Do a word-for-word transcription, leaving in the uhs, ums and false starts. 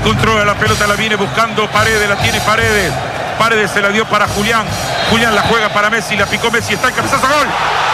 Controla la pelota, la viene buscando Paredes, la tiene Paredes. Paredes se la dio para Julián. Julián la juega para Messi, la picó Messi, está el cabezazo, gol.